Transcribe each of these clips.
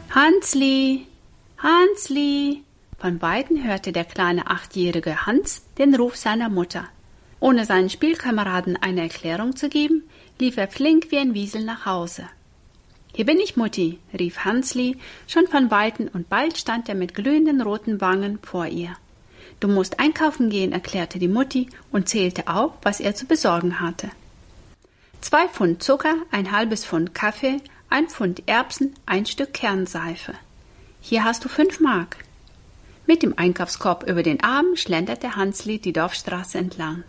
Hansli, Hansli! Von weitem hörte der kleine 8-jährige Hans den Ruf seiner Mutter. Ohne seinen Spielkameraden eine Erklärung zu geben, lief er flink wie ein Wiesel nach Hause. »Hier bin ich, Mutti«, rief Hansli schon von weitem, und bald stand er mit glühenden roten Wangen vor ihr. »Du musst einkaufen gehen«, erklärte die Mutti und zählte auf, was er zu besorgen hatte. 2 Pfund Zucker, ein halbes Pfund Kaffee, 1 Pfund Erbsen, 1 Stück Kernseife. »Hier hast du 5 Mark.« Mit dem Einkaufskorb über den Arm schlenderte Hansli die Dorfstraße entlang.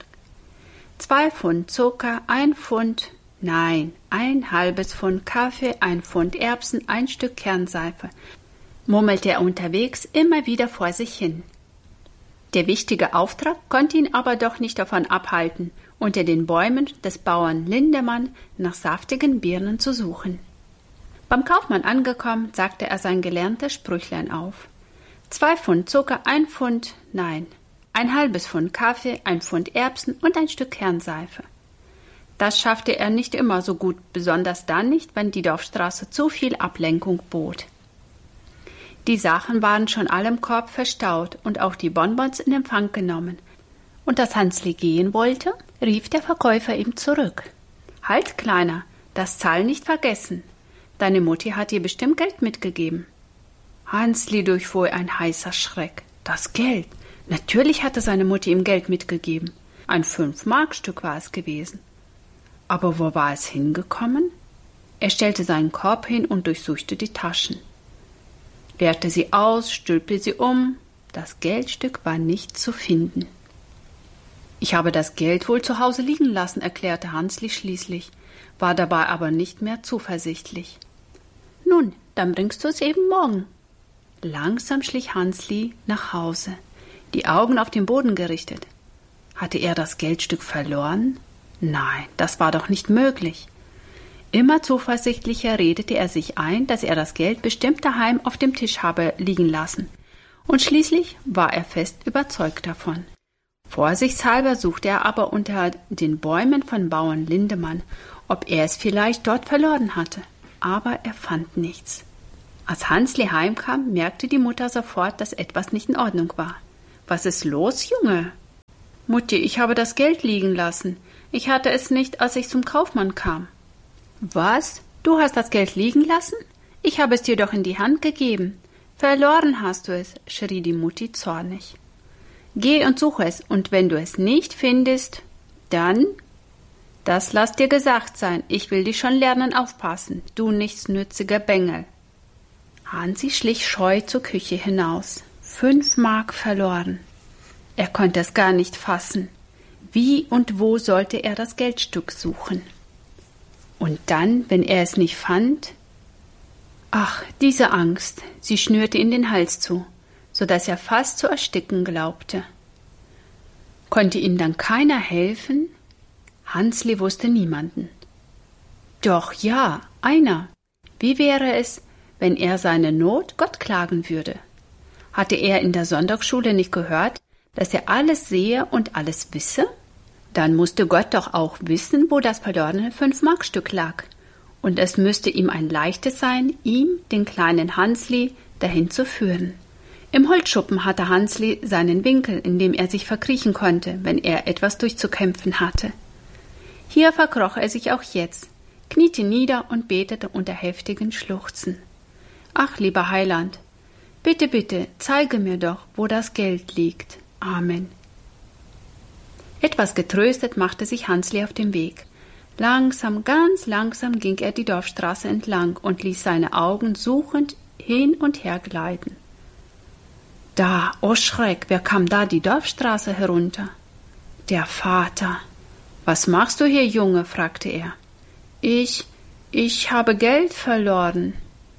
2 Pfund Zucker, 1 Pfund, nein, 1 halbes Pfund Kaffee, 1 Pfund Erbsen, 1 Stück Kernseife, murmelte er unterwegs immer wieder vor sich hin. Der wichtige Auftrag konnte ihn aber doch nicht davon abhalten, unter den Bäumen des Bauern Lindemann nach saftigen Birnen zu suchen. Beim Kaufmann angekommen, sagte er sein gelerntes Sprüchlein auf. 2 Pfund Zucker, 1 Pfund, nein, 1 halbes Pfund Kaffee, 1 Pfund Erbsen und 1 Stück Kernseife. Das schaffte er nicht immer so gut, besonders dann nicht, wenn die Dorfstraße zu viel Ablenkung bot. Die Sachen waren schon alle im Korb verstaut und auch die Bonbons in Empfang genommen. Und als Hansli gehen wollte, rief der Verkäufer ihm zurück. »Halt, Kleiner, das Zahlen nicht vergessen. Deine Mutti hat dir bestimmt Geld mitgegeben.« Hansli durchfuhr ein heißer Schreck. Das Geld! Natürlich hatte seine Mutti ihm Geld mitgegeben. Ein 5-Mark-Stück war es gewesen. Aber wo war es hingekommen? Er stellte seinen Korb hin und durchsuchte die Taschen. Leerte sie aus, stülpte sie um. Das Geldstück war nicht zu finden. »Ich habe das Geld wohl zu Hause liegen lassen«, erklärte Hansli schließlich, war dabei aber nicht mehr zuversichtlich. »Nun, dann bringst du es eben morgen.« Langsam schlich Hansli nach Hause, die Augen auf den Boden gerichtet. Hatte er das Geldstück verloren? Nein, das war doch nicht möglich. Immer zuversichtlicher redete er sich ein, dass er das Geld bestimmt daheim auf dem Tisch habe liegen lassen. Und schließlich war er fest überzeugt davon. Vorsichtshalber suchte er aber unter den Bäumen von Bauern Lindemann, ob er es vielleicht dort verloren hatte. Aber er fand nichts. Als Hansli heimkam, merkte die Mutter sofort, dass etwas nicht in Ordnung war. »Was ist los, Junge?« »Mutti, ich habe das Geld liegen lassen. Ich hatte es nicht, als ich zum Kaufmann kam.« »Was? Du hast das Geld liegen lassen? Ich habe es dir doch in die Hand gegeben. Verloren hast du es«, schrie die Mutti zornig. »Geh und suche es, und wenn du es nicht findest, dann...« »Das lass dir gesagt sein. Ich will dich schon lernen aufpassen, du nichtsnütziger Bengel.« Hansi schlich scheu zur Küche hinaus. 5 Mark verloren. Er konnte es gar nicht fassen. Wie und wo sollte er das Geldstück suchen? Und dann, wenn er es nicht fand? Ach, diese Angst, sie schnürte ihm den Hals zu, so dass er fast zu ersticken glaubte. Konnte ihm dann keiner helfen? Hansli wusste niemanden. Doch ja, einer. Wie wäre es, wenn er seine Not Gott klagen würde? Hatte er in der Sonntagsschule nicht gehört, dass er alles sehe und alles wisse? Dann musste Gott doch auch wissen, wo das verlorene 5-Mark-Stück lag. Und es müsste ihm ein leichtes sein, ihm, den kleinen Hansli, dahin zu führen. Im Holzschuppen hatte Hansli seinen Winkel, in dem er sich verkriechen konnte, wenn er etwas durchzukämpfen hatte. Hier verkroch er sich auch jetzt, kniete nieder und betete unter heftigen Schluchzen. »Ach, lieber Heiland, bitte, bitte, zeige mir doch, wo das Geld liegt. Amen.« Etwas getröstet machte sich Hansli auf den Weg. Langsam, ganz langsam ging er die Dorfstraße entlang und ließ seine Augen suchend hin und her gleiten. Da, oh Schreck, wer kam da die Dorfstraße herunter? Der Vater. »Was machst du hier, Junge?« fragte er. Ich habe Geld verloren.«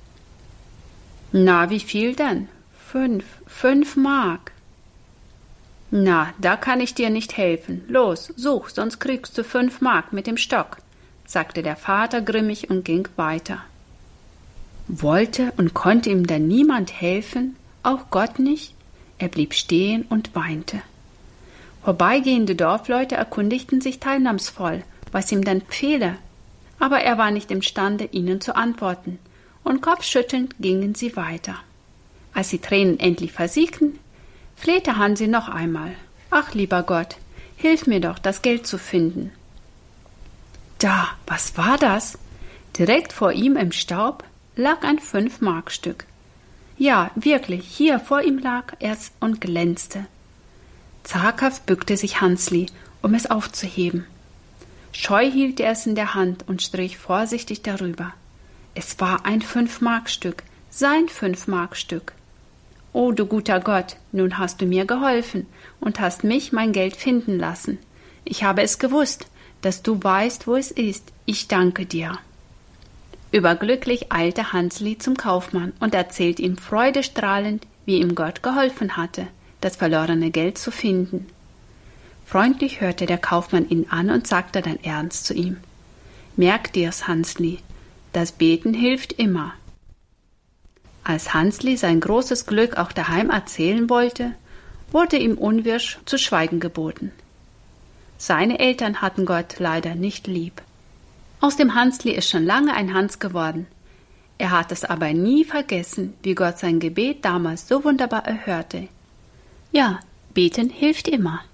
»Na, wie viel denn?« 5 Mark.« »Na, da kann ich dir nicht helfen. Los, such, sonst kriegst du 5 Mark mit dem Stock«, sagte der Vater grimmig und ging weiter. Wollte und konnte ihm denn niemand helfen, auch Gott nicht? Er blieb stehen und weinte. Vorbeigehende Dorfleute erkundigten sich teilnahmsvoll, was ihm denn fehle, aber er war nicht imstande, ihnen zu antworten, und kopfschüttelnd gingen sie weiter. Als die Tränen endlich versiegten, flehte Hansli noch einmal. »Ach, lieber Gott, hilf mir doch, das Geld zu finden.« Da, was war das? Direkt vor ihm im Staub lag ein 5-Mark-Stück. Ja, wirklich, hier vor ihm lag es und glänzte. Zaghaft bückte sich Hansli, um es aufzuheben. Scheu hielt er es in der Hand und strich vorsichtig darüber. Es war ein 5-Mark-Stück, sein 5-Mark-Stück. »O du guter Gott, nun hast du mir geholfen und hast mich mein Geld finden lassen. Ich habe es gewusst, dass du weißt, wo es ist. Ich danke dir.« Überglücklich eilte Hansli zum Kaufmann und erzählte ihm freudestrahlend, wie ihm Gott geholfen hatte, das verlorene Geld zu finden. Freundlich hörte der Kaufmann ihn an und sagte dann ernst zu ihm: »Merk dir's, Hansli, das Beten hilft immer.« Als Hansli sein großes Glück auch daheim erzählen wollte, wurde ihm unwirsch zu schweigen geboten. Seine Eltern hatten Gott leider nicht lieb. Aus dem Hansli ist schon lange ein Hans geworden. Er hat es aber nie vergessen, wie Gott sein Gebet damals so wunderbar erhörte. Ja, beten hilft immer.